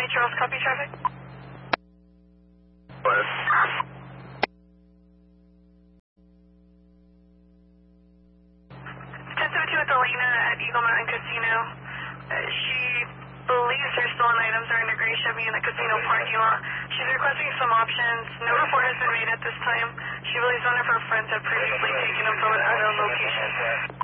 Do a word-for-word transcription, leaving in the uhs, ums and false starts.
Charles, copy traffic. What? ten seventy-two with Elena at Eagle Mountain Casino. Uh, she believes her stolen items are in a gray Chevy in the casino parking lot. She's requesting some options. No report has been made at this time. She believes one of her friends had previously taken them from an unknown location.